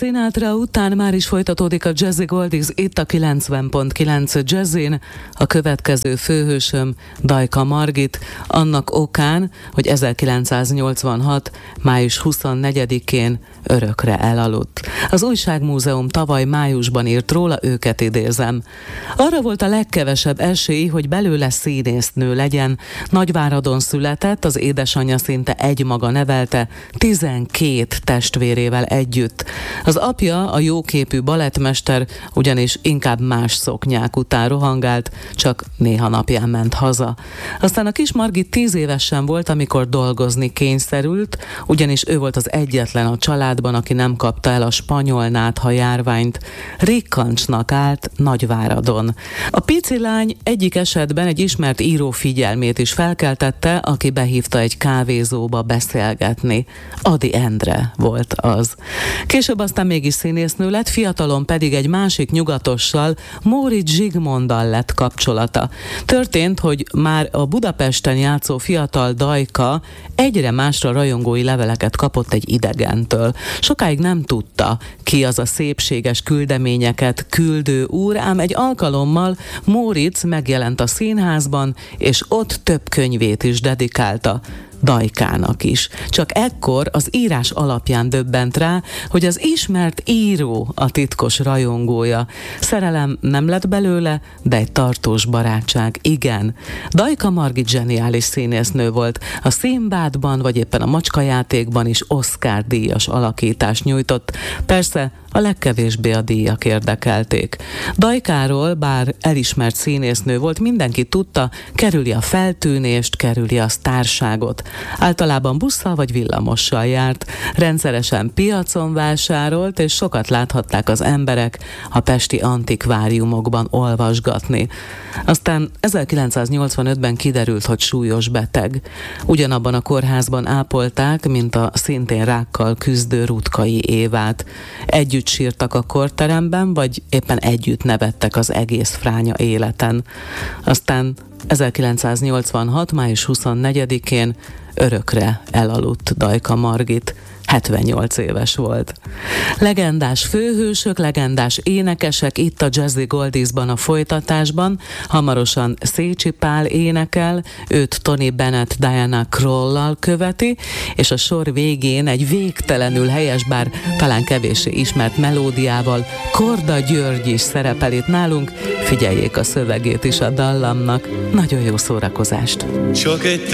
Sinatra után már is folytatódik a Jazzy Goldies itt a 90.9 Jazzin. A következő főhősöm Dajka Margit, annak okán, hogy 1986. május 24-én örökre elaludt. Az Újságmúzeum tavaly májusban írt róla, őket idézem. Arra volt a legkevesebb esély, hogy belőle színésznő legyen. Nagyváradon született, az édesanyja szinte egymaga nevelte, 12 testvérével együtt. Az apja, a jóképű balettmester, ugyanis inkább más szoknyák után rohangált, csak néha napján ment haza. Aztán a kis Margit 10 évesen volt, amikor dolgozni kényszerült, ugyanis ő volt az egyetlen a családban, aki nem kapta el a spanyol nátha járványt. Rikkancsnak állt Nagyváradon. A pici lány egyik esetben egy ismert író figyelmét is felkeltette, aki behívta egy kávézóba beszélgetni. Ady Endre volt az. Később aztán mégis színésznő lett, fiatalon pedig egy másik nyugatossal, Móricz Zsigmonddal lett kapcsolata. Történt, hogy már a Budapesten játszó fiatal Dajka egyre másra rajongói leveleket kapott egy idegentől. Sokáig nem tudta, ki az a szépséges küldeményeket küldő úr, ám egy alkalommal Móricz megjelent a színházban, és ott több könyvét is dedikálta Dajkának is. Csak ekkor az írás alapján döbbent rá, hogy az ismert író a titkos rajongója. Szerelem nem lett belőle, de egy tartós barátság igen. Dajka Margit zseniális színésznő volt. A Sinbadban vagy éppen a Macskajátékban is Oscar-díjas alakítást nyújtott. Persze a legkevésbé a díjak érdekelték. Dajkáról, bár elismert színésznő volt, mindenki tudta, kerüli a feltűnést, kerüli a sztárságot. Általában busszal vagy villamossal járt, rendszeresen piacon vásárolt, és sokat láthatták az emberek a pesti antikváriumokban olvasgatni. Aztán 1985-ben kiderült, hogy súlyos beteg. Ugyanabban a kórházban ápolták, mint a szintén rákkal küzdő Rutkai Évát. Együtt sírtak a korteremben, vagy éppen együtt nevettek az egész fránya életen. Aztán 1986. május 24-én örökre elaludt Dajka Margit. 78 éves volt. Legendás főhősök, legendás énekesek itt a Jazzy Goldiesban a folytatásban. Hamarosan Szécsi Pál énekel, őt Tony Bennett Diana Krall-lal követi, és a sor végén egy végtelenül helyes, bár talán kevéssé ismert melódiával Korda György is szerepel itt nálunk. Figyeljék a szövegét is a dallamnak. Nagyon jó szórakozást!